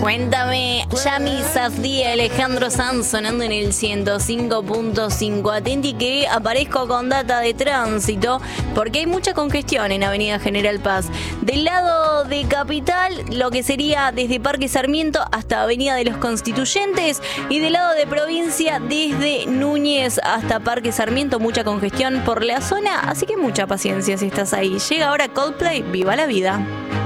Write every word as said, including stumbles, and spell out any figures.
Cuéntame, Yami Safdie, Alejandro Sanz sonando en el ciento cinco punto cinco. Atenti que aparezco con data de tránsito porque hay mucha congestión en Avenida General Paz. Del lado de Capital, lo que sería desde Parque Sarmiento hasta Avenida de los Constituyentes, y del lado de provincia desde Núñez hasta Parque Sarmiento, mucha congestión por la zona, así que mucha paciencia si estás ahí. Llega ahora Coldplay, viva la vida.